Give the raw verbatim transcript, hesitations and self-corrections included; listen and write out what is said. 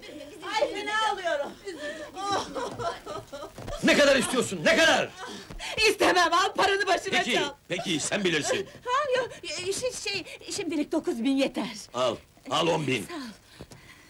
Ay fena alıyorum. Ne kadar istiyorsun, ne kadar? İstemem, al paranı başına Peki, çal. peki, sen bilirsin. Ha yok, şey, şey, şimdilik dokuz bin yeter. Al, al on bin. Sağ ol.